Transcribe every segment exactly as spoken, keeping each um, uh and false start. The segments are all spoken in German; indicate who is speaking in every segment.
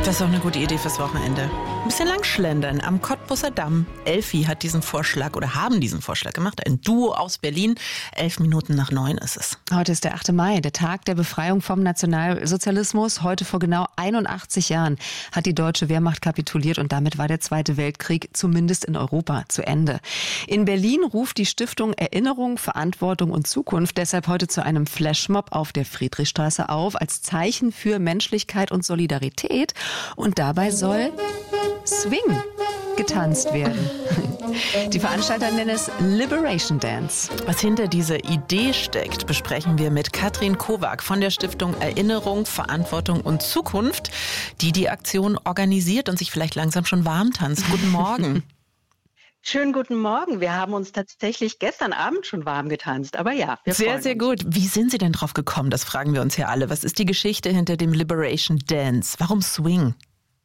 Speaker 1: Das ist auch eine gute Idee fürs Wochenende. Ein bisschen lang schlendern am Cottbusser Damm. Elfi hat diesen Vorschlag oder haben diesen Vorschlag gemacht. Ein Duo aus Berlin. Elf Minuten nach neun ist es.
Speaker 2: Heute ist der achte Mai, der Tag der Befreiung vom Nationalsozialismus. Heute vor genau einundachtzig Jahren hat die deutsche Wehrmacht kapituliert und damit war der Zweite Weltkrieg zumindest in Europa zu Ende. In Berlin ruft die Stiftung Erinnerung, Verantwortung und Zukunft deshalb heute zu einem Flashmob auf der Friedrichstraße auf, als Zeichen für Menschlichkeit und Solidarität. Und dabei soll Swing getanzt werden. Die Veranstalter nennen es Liberation Dance.
Speaker 1: Was hinter dieser Idee steckt, besprechen wir mit Katrin Kowak von der Stiftung Erinnerung, Verantwortung und Zukunft, die die Aktion organisiert und sich vielleicht langsam schon warm tanzt. Guten Morgen.
Speaker 3: Schönen guten Morgen. Wir haben uns tatsächlich gestern Abend schon warm getanzt. Aber ja, wir
Speaker 1: Sehr,
Speaker 3: freuen
Speaker 1: sehr
Speaker 3: uns.
Speaker 1: gut. Wie sind Sie denn drauf gekommen? Das fragen wir uns ja alle. Was ist die Geschichte hinter dem Liberation Dance? Warum Swing?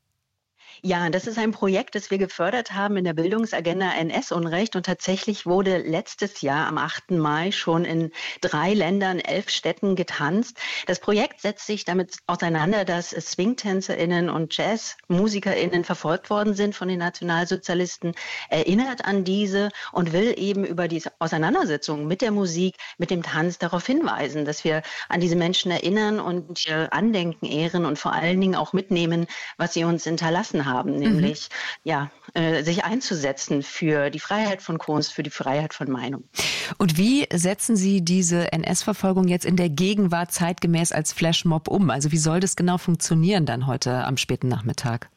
Speaker 3: Ja, das ist ein Projekt, das wir gefördert haben in der Bildungsagenda N S-Unrecht. Und tatsächlich wurde letztes Jahr am achten Mai schon in drei Ländern, elf Städten getanzt. Das Projekt setzt sich damit auseinander, dass SwingtänzerInnen und JazzmusikerInnen verfolgt worden sind von den Nationalsozialisten, erinnert an diese und will eben über diese Auseinandersetzung mit der Musik, mit dem Tanz darauf hinweisen, dass wir an diese Menschen erinnern und ihr Andenken ehren und vor allen Dingen auch mitnehmen, was sie uns hinterlassen haben. haben, nämlich mhm. ja, äh, sich einzusetzen für die Freiheit von Kunst, für die Freiheit von Meinung.
Speaker 2: Und wie setzen Sie diese N S-Verfolgung jetzt in der Gegenwart zeitgemäß als Flashmob um? Also wie soll das genau funktionieren dann heute am späten Nachmittag?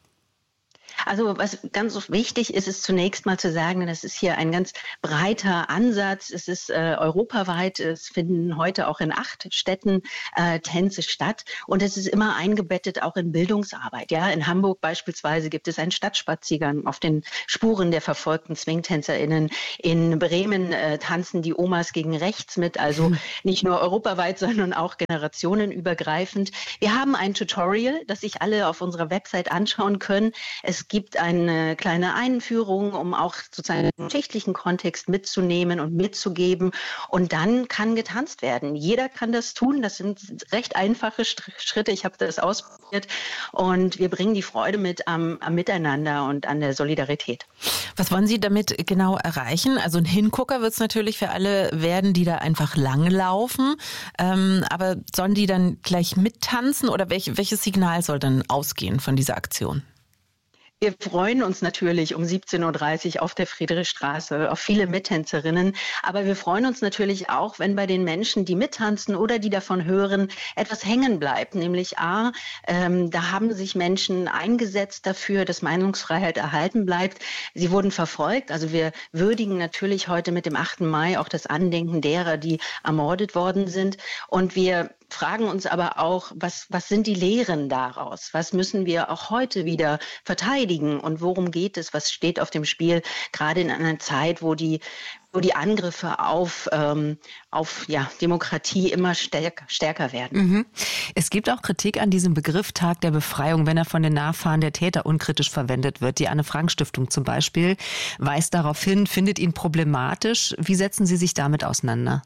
Speaker 3: Also was ganz wichtig ist, ist zunächst mal zu sagen, das ist hier ein ganz breiter Ansatz. Es ist äh, europaweit, es finden heute auch in acht Städten äh, Tänze statt und es ist immer eingebettet auch in Bildungsarbeit. Ja, in Hamburg beispielsweise gibt es einen Stadtspaziergang auf den Spuren der verfolgten SwingtänzerInnen. In Bremen äh, tanzen die Omas gegen rechts mit, also mhm. nicht nur europaweit, sondern auch generationenübergreifend. Wir haben ein Tutorial, das sich alle auf unserer Website anschauen können. Es Es gibt eine kleine Einführung, um auch sozusagen den geschichtlichen Kontext mitzunehmen und mitzugeben. Und dann kann getanzt werden. Jeder kann das tun. Das sind recht einfache Schritte. Ich habe das ausprobiert. Und wir bringen die Freude mit am, am Miteinander und an der Solidarität.
Speaker 1: Was wollen Sie damit genau erreichen? Also ein Hingucker wird es natürlich für alle werden, die da einfach langlaufen. Ähm, aber sollen die dann gleich mittanzen oder welch, welches Signal soll dann ausgehen von dieser Aktion?
Speaker 3: Wir freuen uns natürlich um siebzehn Uhr dreißig auf der Friedrichstraße auf viele Mittänzerinnen. Aber wir freuen uns natürlich auch, wenn bei den Menschen, die mittanzen oder die davon hören, etwas hängen bleibt. Nämlich A, ähm, da haben sich Menschen eingesetzt dafür, dass Meinungsfreiheit erhalten bleibt. Sie wurden verfolgt. Also wir würdigen natürlich heute mit dem achten Mai auch das Andenken derer, die ermordet worden sind. Und wir fragen uns aber auch, was, was sind die Lehren daraus? Was müssen wir auch heute wieder verteidigen? Und worum geht es? Was steht auf dem Spiel? Gerade in einer Zeit, wo die, wo die Angriffe auf, ähm, auf ja, Demokratie immer stärk, stärker werden.
Speaker 2: Mhm. Es gibt auch Kritik an diesem Begriff Tag der Befreiung, wenn er von den Nachfahren der Täter unkritisch verwendet wird. Die Anne-Frank-Stiftung zum Beispiel weist darauf hin, findet ihn problematisch. Wie setzen Sie sich damit auseinander?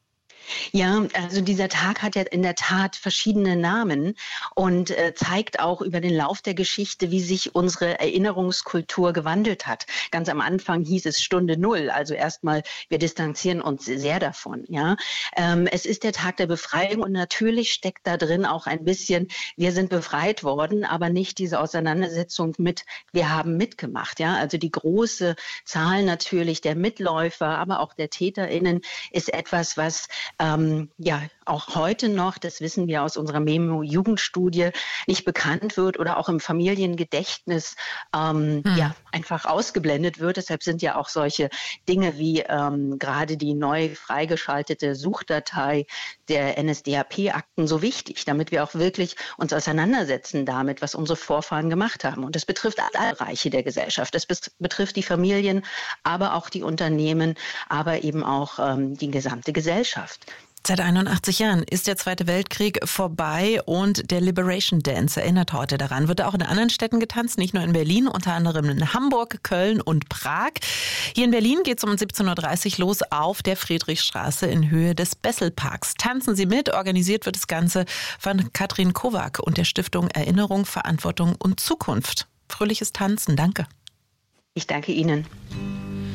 Speaker 3: Ja, also dieser Tag hat ja in der Tat verschiedene Namen und äh, zeigt auch über den Lauf der Geschichte, wie sich unsere Erinnerungskultur gewandelt hat. Ganz am Anfang hieß es Stunde Null, also erstmal, wir distanzieren uns sehr davon. Ja, ähm, es ist der Tag der Befreiung und natürlich steckt da drin auch ein bisschen, wir sind befreit worden, aber nicht diese Auseinandersetzung mit, wir haben mitgemacht. Ja, also die große Zahl natürlich der Mitläufer, aber auch der TäterInnen ist etwas, was Ähm, ja, auch heute noch, das wissen wir aus unserer Memo-Jugendstudie, nicht bekannt wird oder auch im Familiengedächtnis ähm, hm. ja, einfach ausgeblendet wird. Deshalb sind ja auch solche Dinge wie ähm, gerade die neu freigeschaltete Suchdatei der N S D A P-Akten so wichtig, damit wir auch wirklich uns auseinandersetzen damit, was unsere Vorfahren gemacht haben. Und das betrifft alle Bereiche der Gesellschaft. Das betrifft die Familien, aber auch die Unternehmen, aber eben auch ähm, die gesamte Gesellschaft.
Speaker 1: Seit einundachtzig Jahren ist der Zweite Weltkrieg vorbei und der Liberation Dance erinnert heute daran. Wird auch in anderen Städten getanzt, nicht nur in Berlin, unter anderem in Hamburg, Köln und Prag. Hier in Berlin geht es um siebzehn Uhr dreißig los auf der Friedrichstraße in Höhe des Besselparks. Tanzen Sie mit, organisiert wird das Ganze von Katrin Kowak und der Stiftung Erinnerung, Verantwortung und Zukunft. Fröhliches Tanzen, danke.
Speaker 3: Ich danke Ihnen.